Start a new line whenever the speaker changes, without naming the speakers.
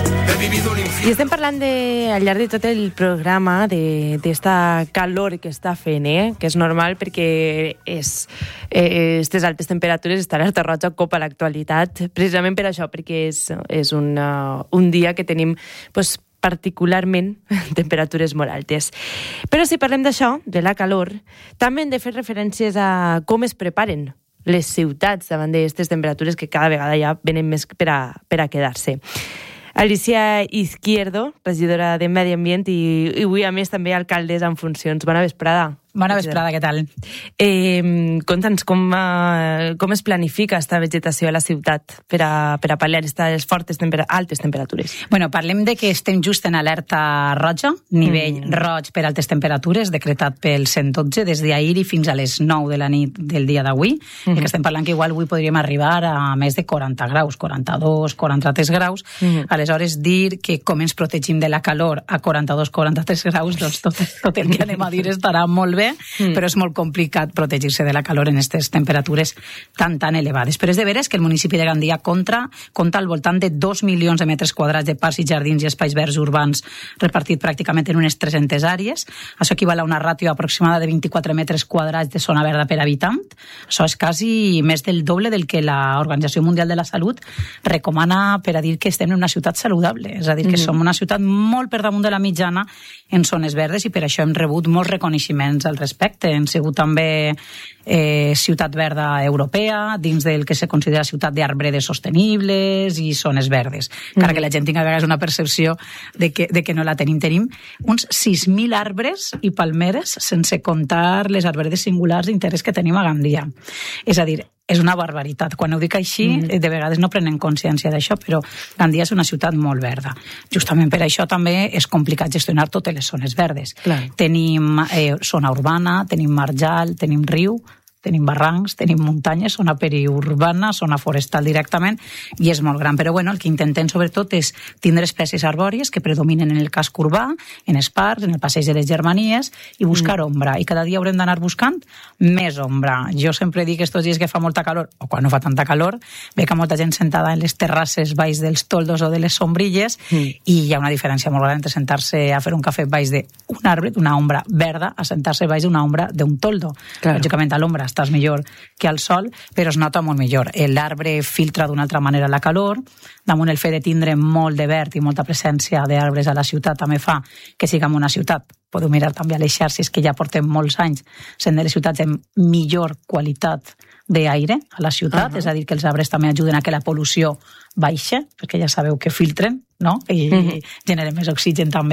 I estem parlant al llarg de tot el programa d'esta calor que està fent, que és normal perquè aquestes altes temperatures està alerta roja copa l'actualitat, precisament per això, perquè és un dia que tenim particularment temperatures molt altes. Però si parlem d'això, de la calor, també hem de fer referències a com es preparen les ciutats davant d'aquestes temperatures que cada vegada ja venen més per a quedar-se. Alicia Izquierdo, regidora de Medi Ambient i avui, a més, també alcaldessa en funcions. Bona vesprada.
Bona vesprada, què tal?
Conta'ns com es planifica esta vegetació a la ciutat per a pal·liar aquestes fortes altes temperatures.
Bueno, parlem de que estem just en alerta roja, nivell roig per altes temperatures, decretat pel 112 des d'ahir i fins a les 9 de la nit del dia d'avui. Que estem parlant que igual avui podríem arribar a més de 40 graus, 42, 43 graus. Aleshores, dir que com ens protegim de la calor a 42, 43 graus, doncs tot el que anem a dir estarà molt bé, però és molt complicat protegir-se de la calor en aquestes temperatures tan elevades. Però és de veres que el municipi de Gandia compta al voltant de 2 milions de metres quadrats de parcs i jardins i espais verds urbans repartit pràcticament en unes 300 àrees. Això equival a una ràtio aproximada de 24 metres quadrats de zona verda per habitant. Això és quasi més del doble del que l'Organització Mundial de la Salut recomana per a dir que estem en una ciutat saludable. És a dir, que som una ciutat molt per damunt de la mitjana en zones verdes i per això hem rebut molts reconeixements al respecte. Hem sigut també ciutat verda europea, dins del que se considera ciutat d'arbredes sostenibles i zones verdes. Encara que la gent tinga a vegades una percepció de que no la tenim. Tenim uns 6.000 arbres i palmeres sense comptar les arbredes singulars d'interès que tenim a Gandia. És a dir, és una barbaritat. Quan ho dic així, de vegades no prenen consciència d'això, però Gandia és una ciutat molt verda. Justament per això també és complicat gestionar totes les zones verdes.
Clar.
Tenim zona urbana, tenim marjal, tenim riu, tenim barrancs, tenim muntanyes, zona periurbana, zona forestal directament, i és molt gran. Però bueno, el que intentem sobretot és tindre espècies arbòries que predominen en el casc urbà, en els parcs, en el passeig de les Germanies, i buscar ombra. I cada dia haurem d'anar buscant més ombra. Jo sempre dic que estos dies que fa molta calor, o quan no fa tanta calor, veig que molta gent sentada en les terrasses baix dels toldos o de les sombrilles, i hi ha una diferència molt gran entre sentar-se a fer un cafè baix d'un arbre, d'una ombra verda, a sentar-se baix d'una ombra d'un toldo. Claro. Lògicament a l'ombra estàs millor que al sol, però es nota molt millor. L'arbre filtra d'una altra manera la calor, damunt el fet de tindre molt de verd i molta presència d'arbres a la ciutat també fa que siguem una ciutat. Podeu mirar també a les xarxes que ja portem molts anys sent de les ciutats amb millor qualitat d'aire a la ciutat, és a dir, que els arbres també ajuden a que la pol·lució baixa, perquè ja sabeu que filtren, no? I generen més oxigen també